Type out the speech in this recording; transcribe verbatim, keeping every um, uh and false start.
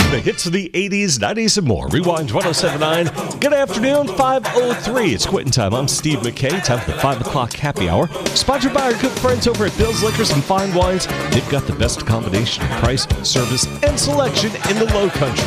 The hits of the eighties, nineties, and more. Rewind ten seventy-nine. Good afternoon, five oh three. It's quitting time. I'm Steve McKay. Time for the five o'clock happy hour. Sponsored by our good friends over at Bill's Liquors and Fine Wines. They've got the best combination of price, service, and selection in the Low Country.